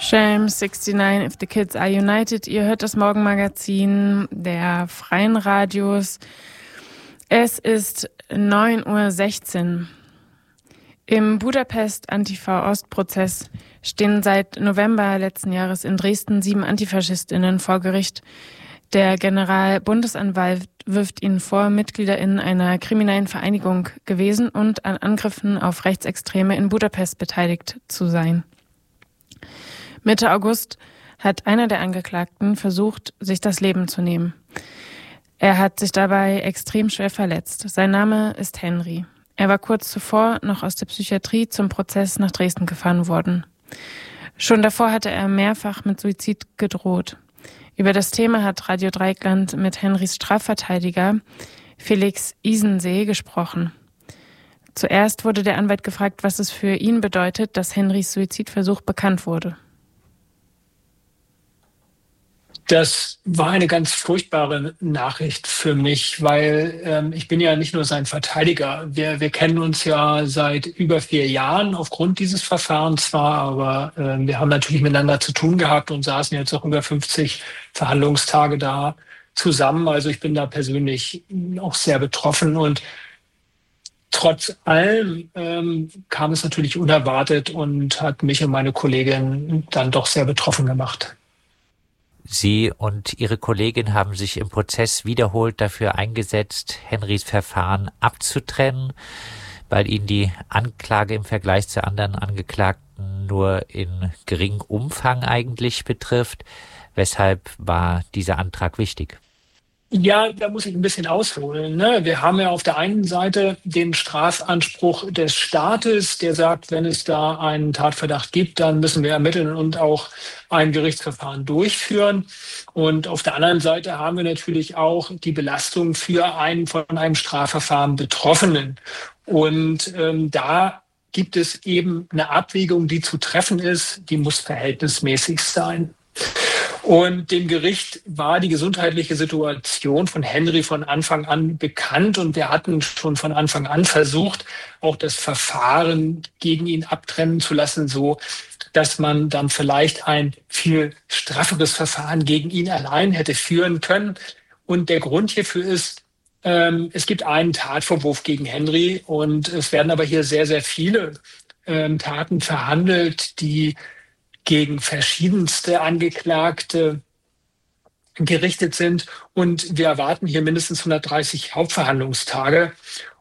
Shame 69 if the kids are united. Ihr hört das Morgenmagazin der Freien Radios. Es ist 9:16 Uhr. Im Budapest-Antifa-Ost-Prozess stehen seit November letzten Jahres in Dresden 7 AntifaschistInnen vor Gericht. Der Generalbundesanwalt wirft ihnen vor, MitgliederInnen einer kriminellen Vereinigung gewesen und an Angriffen auf Rechtsextreme in Budapest beteiligt zu sein. Mitte August hat einer der Angeklagten versucht, sich das Leben zu nehmen. Er hat sich dabei extrem schwer verletzt. Sein Name ist Henry. Er war kurz zuvor noch aus der Psychiatrie zum Prozess nach Dresden gefahren worden. Schon davor hatte er mehrfach mit Suizid gedroht. Über das Thema hat Radio Dreieckland mit Henrys Strafverteidiger Felix Isensee gesprochen. Zuerst wurde der Anwalt gefragt, was es für ihn bedeutet, dass Henrys Suizidversuch bekannt wurde. Das war eine ganz furchtbare Nachricht für mich, weil ich bin ja nicht nur sein Verteidiger. Wir kennen uns ja seit über 4 Jahren aufgrund dieses Verfahrens zwar, aber wir haben natürlich miteinander zu tun gehabt und saßen jetzt auch über 50 Verhandlungstage da zusammen. Also ich bin da persönlich auch sehr betroffen und trotz allem kam es natürlich unerwartet und hat mich und meine Kollegin dann doch sehr betroffen gemacht. Sie und Ihre Kollegin haben sich im Prozess wiederholt dafür eingesetzt, Henrys Verfahren abzutrennen, weil Ihnen die Anklage im Vergleich zu anderen Angeklagten nur in geringem Umfang eigentlich betrifft. Weshalb war dieser Antrag wichtig? Ja, da muss ich ein bisschen ausholen, ne? Wir haben ja auf der einen Seite den Strafanspruch des Staates, der sagt, wenn es da einen Tatverdacht gibt, dann müssen wir ermitteln und auch ein Gerichtsverfahren durchführen. Und auf der anderen Seite haben wir natürlich auch die Belastung für einen von einem Strafverfahren Betroffenen. Und da gibt es eben eine Abwägung, die zu treffen ist, die muss verhältnismäßig sein. Und dem Gericht war die gesundheitliche Situation von Henry von Anfang an bekannt und wir hatten schon von Anfang an versucht, auch das Verfahren gegen ihn abtrennen zu lassen, so dass man dann vielleicht ein viel strafferes Verfahren gegen ihn allein hätte führen können. Und der Grund hierfür ist, es gibt einen Tatvorwurf gegen Henry und es werden aber hier sehr, sehr viele Taten verhandelt, die gegen verschiedenste Angeklagte gerichtet sind. Und wir erwarten hier mindestens 130 Hauptverhandlungstage.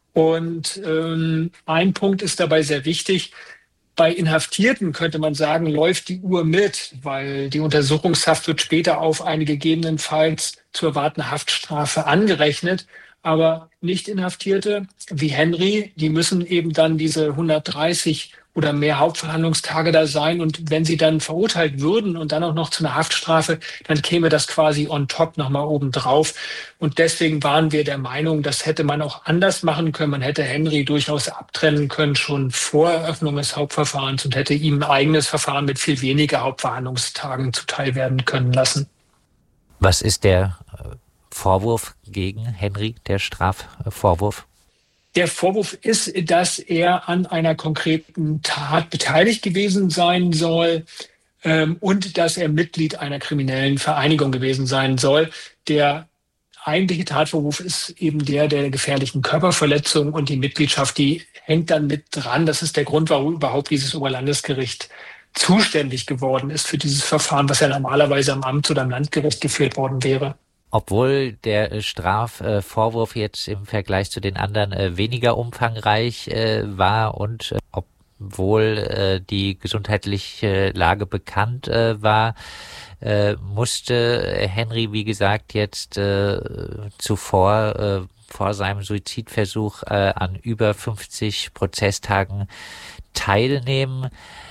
Und ein Punkt ist dabei sehr wichtig. Bei Inhaftierten könnte man sagen, läuft die Uhr mit, weil die Untersuchungshaft wird später auf eine gegebenenfalls zu erwartende Haftstrafe angerechnet. Aber Nicht-Inhaftierte wie Henry, die müssen eben dann diese 130 oder mehr Hauptverhandlungstage da sein. Und wenn sie dann verurteilt würden und dann auch noch zu einer Haftstrafe, dann käme das quasi on top nochmal oben drauf. Und deswegen waren wir der Meinung, das hätte man auch anders machen können. Man hätte Henry durchaus abtrennen können, schon vor Eröffnung des Hauptverfahrens und hätte ihm ein eigenes Verfahren mit viel weniger Hauptverhandlungstagen zuteil werden können lassen. Was ist der Vorwurf gegen Henry, der Strafvorwurf? Der Vorwurf ist, dass er an einer konkreten Tat beteiligt gewesen sein soll und dass er Mitglied einer kriminellen Vereinigung gewesen sein soll. Der eigentliche Tatvorwurf ist eben der gefährlichen Körperverletzung und die Mitgliedschaft, die hängt dann mit dran. Das ist der Grund, warum überhaupt dieses Oberlandesgericht zuständig geworden ist für dieses Verfahren, was ja normalerweise am Amts- oder am Landgericht geführt worden wäre. Obwohl der Strafvorwurf jetzt im Vergleich zu den anderen weniger umfangreich war und obwohl die gesundheitliche Lage bekannt war, musste Henry, wie gesagt, jetzt zuvor vor seinem Suizidversuch an über 50 Prozesstagen teilnehmen.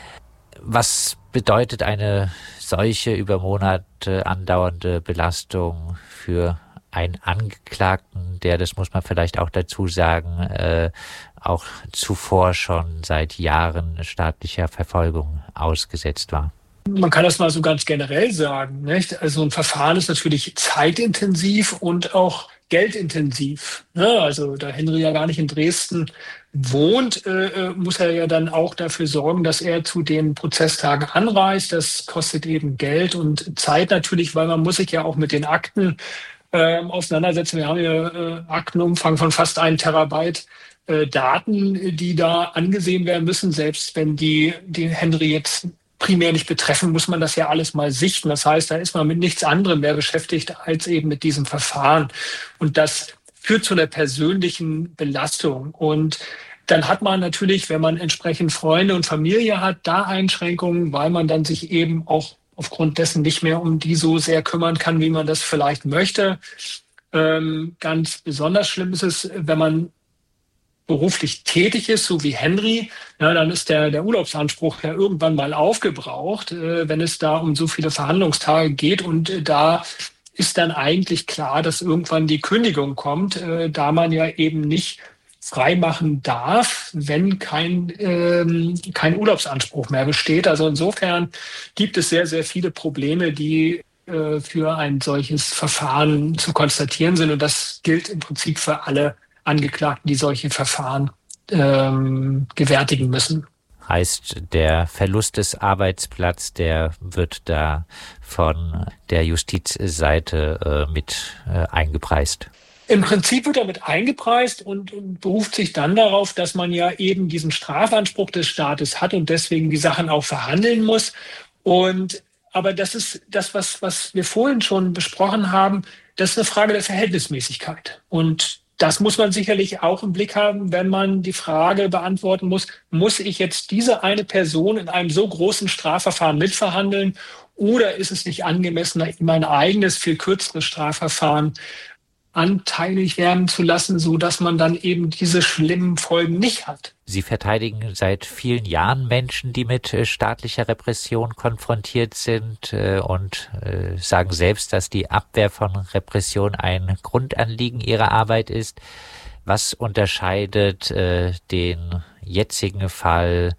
Was bedeutet eine solche über Monate andauernde Belastung für einen Angeklagten, der, das muss man vielleicht auch dazu sagen, auch zuvor schon seit Jahren staatlicher Verfolgung ausgesetzt war? Man kann das mal so ganz generell sagen, nicht? Also ein Verfahren ist natürlich zeitintensiv und auch geldintensiv. Ne? Also da Henry ja gar nicht in Dresden wohnt, muss er ja dann auch dafür sorgen, dass er zu den Prozesstagen anreist. Das kostet eben Geld und Zeit natürlich, weil man muss sich ja auch mit den Akten auseinandersetzen. Wir haben hier Aktenumfang von fast 1 Terabyte Daten, die da angesehen werden müssen. Selbst wenn die Henry jetzt primär nicht betreffen, muss man das ja alles mal sichten. Das heißt, da ist man mit nichts anderem mehr beschäftigt als eben mit diesem Verfahren. Und das führt zu einer persönlichen Belastung. Und dann hat man natürlich, wenn man entsprechend Freunde und Familie hat, da Einschränkungen, weil man dann sich eben auch aufgrund dessen nicht mehr um die so sehr kümmern kann, wie man das vielleicht möchte. Ganz besonders schlimm ist es, wenn man beruflich tätig ist, so wie Henry, ja, dann ist der Urlaubsanspruch ja irgendwann mal aufgebraucht, wenn es da um so viele Verhandlungstage geht. Und da ist dann eigentlich klar, dass irgendwann die Kündigung kommt, da man ja eben nicht freimachen darf, wenn kein Urlaubsanspruch mehr besteht. Also insofern gibt es sehr, sehr viele Probleme, die für ein solches Verfahren zu konstatieren sind. Und das gilt im Prinzip für alle Angeklagten, die solche Verfahren gewärtigen müssen. Heißt, der Verlust des Arbeitsplatzes, der wird da von der Justizseite mit eingepreist? Im Prinzip wird er mit eingepreist und beruft sich dann darauf, dass man ja eben diesen Strafanspruch des Staates hat und deswegen die Sachen auch verhandeln muss. Aber das ist das, was wir vorhin schon besprochen haben, das ist eine Frage der Verhältnismäßigkeit. Und das muss man sicherlich auch im Blick haben, wenn man die Frage beantworten muss ich jetzt diese eine Person in einem so großen Strafverfahren mitverhandeln oder ist es nicht angemessener, mein eigenes, viel kürzeres Strafverfahren anteilig werden zu lassen, so dass man dann eben diese schlimmen Folgen nicht hat. Sie verteidigen seit vielen Jahren Menschen, die mit staatlicher Repression konfrontiert sind und sagen selbst, dass die Abwehr von Repression ein Grundanliegen ihrer Arbeit ist. Was unterscheidet den jetzigen Fall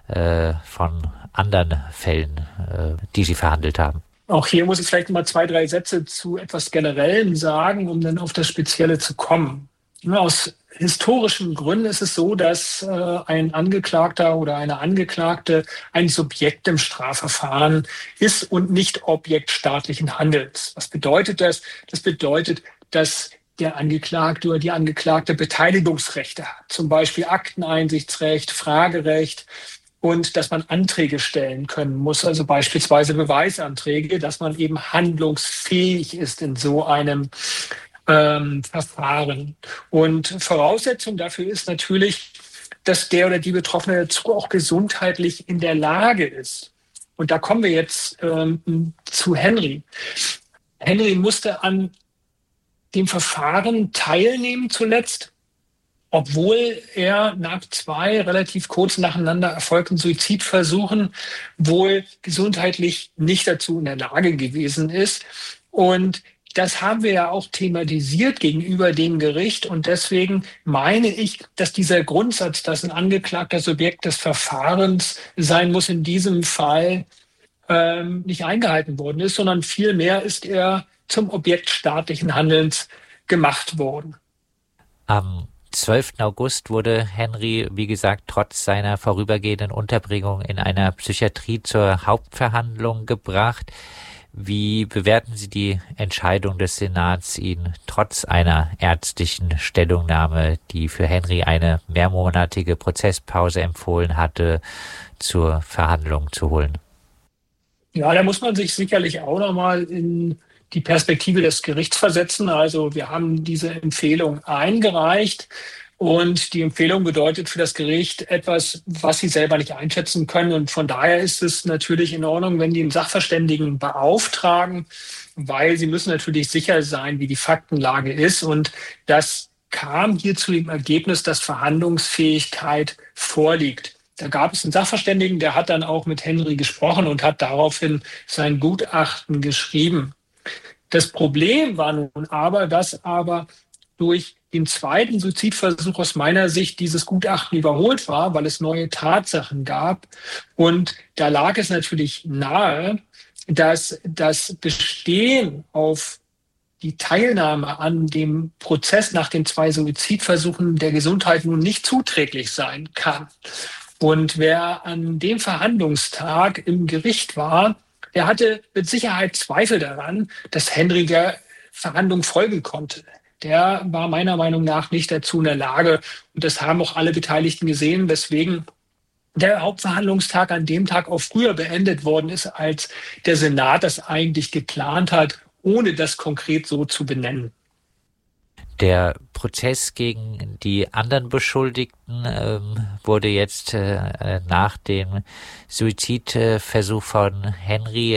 von anderen Fällen, die Sie verhandelt haben? Auch hier muss ich vielleicht mal 2, 3 Sätze zu etwas Generellem sagen, um dann auf das Spezielle zu kommen. Aus historischen Gründen ist es so, dass ein Angeklagter oder eine Angeklagte ein Subjekt im Strafverfahren ist und nicht Objekt staatlichen Handelns. Was bedeutet das? Das bedeutet, dass der Angeklagte oder die Angeklagte Beteiligungsrechte hat, zum Beispiel Akteneinsichtsrecht, Fragerecht, und dass man Anträge stellen können muss, also beispielsweise Beweisanträge, dass man eben handlungsfähig ist in so einem Verfahren. Und Voraussetzung dafür ist natürlich, dass der oder die Betroffene dazu auch gesundheitlich in der Lage ist. Und da kommen wir jetzt zu Henry. Henry musste an dem Verfahren teilnehmen zuletzt, obwohl er nach 2 relativ kurz nacheinander erfolgten Suizidversuchen wohl gesundheitlich nicht dazu in der Lage gewesen ist. Und das haben wir ja auch thematisiert gegenüber dem Gericht. Und deswegen meine ich, dass dieser Grundsatz, dass ein Angeklagter Subjekt des Verfahrens sein muss, in diesem Fall nicht eingehalten worden ist, sondern vielmehr ist er zum Objekt staatlichen Handelns gemacht worden. 12. August wurde Henry, wie gesagt, trotz seiner vorübergehenden Unterbringung in einer Psychiatrie zur Hauptverhandlung gebracht. Wie bewerten Sie die Entscheidung des Senats, ihn trotz einer ärztlichen Stellungnahme, die für Henry eine mehrmonatige Prozesspause empfohlen hatte, zur Verhandlung zu holen? Ja, da muss man sich sicherlich auch nochmal in die Perspektive des Gerichts versetzen. Also wir haben diese Empfehlung eingereicht und die Empfehlung bedeutet für das Gericht etwas, was sie selber nicht einschätzen können. Und von daher ist es natürlich in Ordnung, wenn die einen Sachverständigen beauftragen, weil sie müssen natürlich sicher sein, wie die Faktenlage ist. Und das kam hier zu dem Ergebnis, dass Verhandlungsfähigkeit vorliegt. Da gab es einen Sachverständigen, der hat dann auch mit Henry gesprochen und hat daraufhin sein Gutachten geschrieben. Das Problem war nun aber, dass durch dem zweiten Suizidversuch aus meiner Sicht dieses Gutachten überholt war, weil es neue Tatsachen gab. Und da lag es natürlich nahe, dass das Bestehen auf die Teilnahme an dem Prozess nach den 2 Suizidversuchen der Gesundheit nun nicht zuträglich sein kann. Und wer an dem Verhandlungstag im Gericht war, der hatte mit Sicherheit Zweifel daran, dass Henry der Verhandlung folgen konnte. Der war meiner Meinung nach nicht dazu in der Lage. Und das haben auch alle Beteiligten gesehen, weswegen der Hauptverhandlungstag an dem Tag auch früher beendet worden ist, als der Senat das eigentlich geplant hat, ohne das konkret so zu benennen. Der Prozess gegen die anderen Beschuldigten wurde jetzt nach dem Suizidversuch von Henry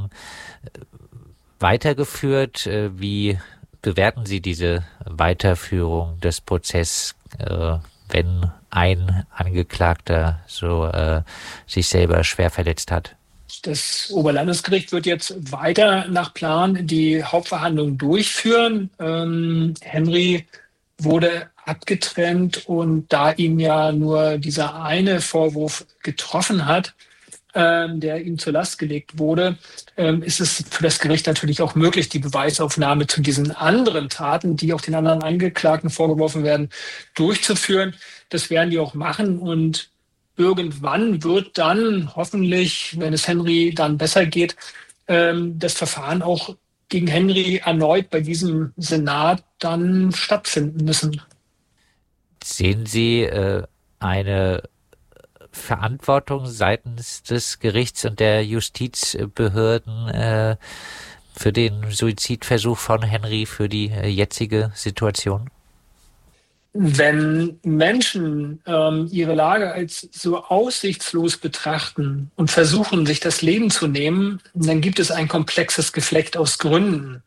weitergeführt. Wie bewerten Sie diese Weiterführung des Prozesses, wenn ein Angeklagter sich selber schwer verletzt hat? Das Oberlandesgericht wird jetzt weiter nach Plan die Hauptverhandlung durchführen. Henry wurde abgetrennt und da ihm ja nur dieser eine Vorwurf getroffen hat, der ihm zur Last gelegt wurde, ist es für das Gericht natürlich auch möglich, die Beweisaufnahme zu diesen anderen Taten, die auch den anderen Angeklagten vorgeworfen werden, durchzuführen. Das werden die auch machen und irgendwann wird dann hoffentlich, wenn es Henry dann besser geht, das Verfahren auch gegen Henry erneut bei diesem Senat dann stattfinden müssen. Sehen Sie eine Verantwortung seitens des Gerichts und der Justizbehörden für den Suizidversuch von Henry, für die jetzige Situation? Wenn Menschen ihre Lage als so aussichtslos betrachten und versuchen, sich das Leben zu nehmen, dann gibt es ein komplexes Geflecht aus Gründen.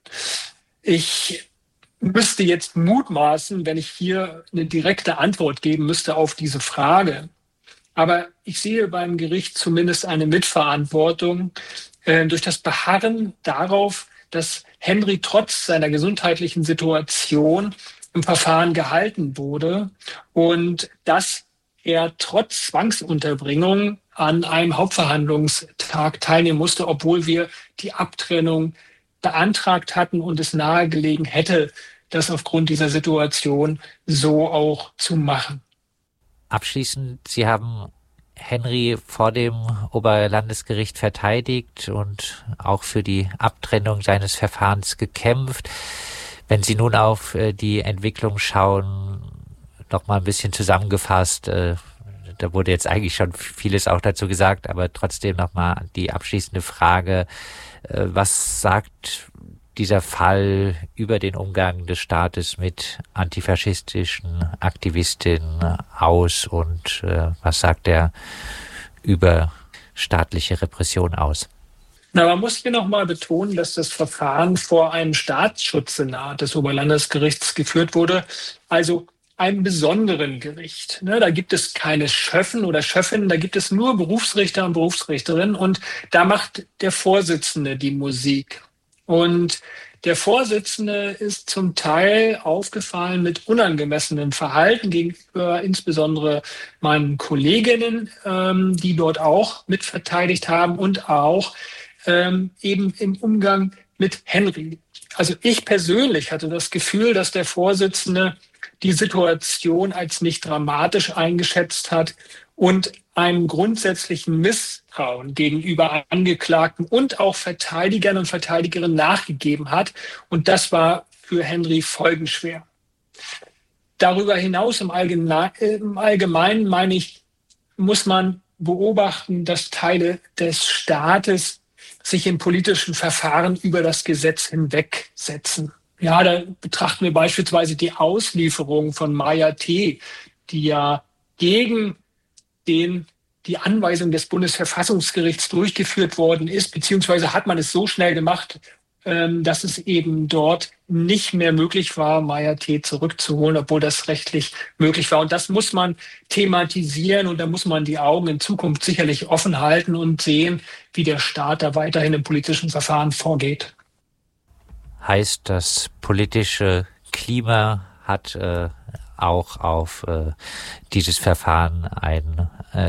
Ich müsste jetzt mutmaßen, wenn ich hier eine direkte Antwort geben müsste auf diese Frage. Aber ich sehe beim Gericht zumindest eine Mitverantwortung durch das Beharren darauf, dass Henry trotz seiner gesundheitlichen Situation im Verfahren gehalten wurde und dass er trotz Zwangsunterbringung an einem Hauptverhandlungstag teilnehmen musste, obwohl wir die Abtrennung beantragt hatten und es nahegelegen hätte, das aufgrund dieser Situation so auch zu machen. Abschließend, Sie haben Henry vor dem Oberlandesgericht verteidigt und auch für die Abtrennung seines Verfahrens gekämpft. Wenn Sie nun auf die Entwicklung schauen, noch mal ein bisschen zusammengefasst, da wurde jetzt eigentlich schon vieles auch dazu gesagt, aber trotzdem noch mal die abschließende Frage, was sagt dieser Fall über den Umgang des Staates mit antifaschistischen Aktivistinnen aus und was sagt er über staatliche Repression aus? Na, man muss hier nochmal betonen, dass das Verfahren vor einem Staatsschutzsenat des Oberlandesgerichts geführt wurde, also einem besonderen Gericht. Da gibt es keine Schöffen oder Schöffinnen, da gibt es nur Berufsrichter und Berufsrichterinnen und da macht der Vorsitzende die Musik. Und der Vorsitzende ist zum Teil aufgefallen mit unangemessenem Verhalten gegenüber insbesondere meinen Kolleginnen, die dort auch mitverteidigt haben und auch eben im Umgang mit Henry. Also ich persönlich hatte das Gefühl, dass der Vorsitzende die Situation als nicht dramatisch eingeschätzt hat und einem grundsätzlichen Misstrauen gegenüber Angeklagten und auch Verteidigern und Verteidigerinnen nachgegeben hat. Und das war für Henry folgenschwer. Darüber hinaus im Allgemeinen, meine ich, muss man beobachten, dass Teile des Staates sich im politischen Verfahren über das Gesetz hinwegsetzen. Ja, da betrachten wir beispielsweise die Auslieferung von Maya T., die ja gegen die Anweisung des Bundesverfassungsgerichts durchgeführt worden ist, beziehungsweise hat man es so schnell gemacht, dass es eben dort nicht mehr möglich war, Maya T. zurückzuholen, obwohl das rechtlich möglich war. Und das muss man thematisieren und da muss man die Augen in Zukunft sicherlich offen halten und sehen, wie der Staat da weiterhin im politischen Verfahren vorgeht. Heißt, das politische Klima hat auch auf dieses Verfahren einen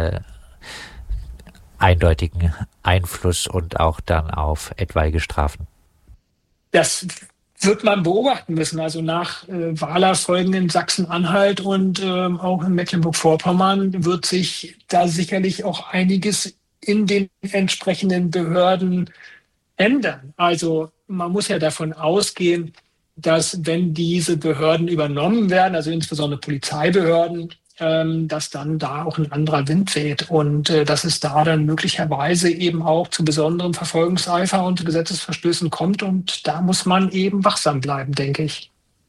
eindeutigen Einfluss und auch dann auf etwaige Strafen? Das wird man beobachten müssen. Also nach Wahlerfolgen in Sachsen-Anhalt und auch in Mecklenburg-Vorpommern wird sich da sicherlich auch einiges in den entsprechenden Behörden ändern. Also man muss ja davon ausgehen, dass wenn diese Behörden übernommen werden, also insbesondere Polizeibehörden, dass dann da auch ein anderer Wind weht und dass es da dann möglicherweise eben auch zu besonderem Verfolgungseifer und Gesetzesverstößen kommt. Und da muss man eben wachsam bleiben, denke ich.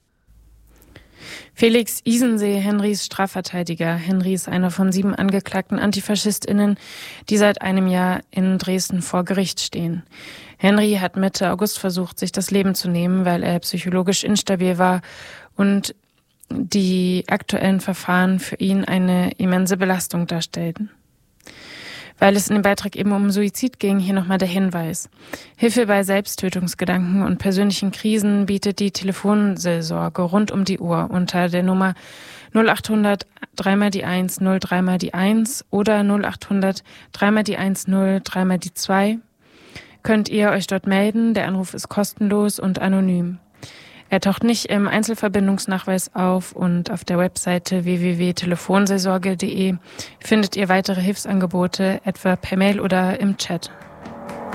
Felix Isensee, Henrys Strafverteidiger. Henry ist einer von 7 angeklagten AntifaschistInnen, die seit einem Jahr in Dresden vor Gericht stehen. Henry hat Mitte August versucht, sich das Leben zu nehmen, weil er psychologisch instabil war und die aktuellen Verfahren für ihn eine immense Belastung darstellten. Weil es in dem Beitrag eben um Suizid ging, hier nochmal der Hinweis. Hilfe bei Selbsttötungsgedanken und persönlichen Krisen bietet die Telefonseelsorge rund um die Uhr unter der Nummer 0800 3 die 1 0 3 die 1 oder 0800 3 die 1 0 3 die 2. Könnt ihr euch dort melden. Der Anruf ist kostenlos und anonym. Er taucht nicht im Einzelverbindungsnachweis auf und auf der Webseite www.telefonseelsorge.de findet ihr weitere Hilfsangebote, etwa per Mail oder im Chat.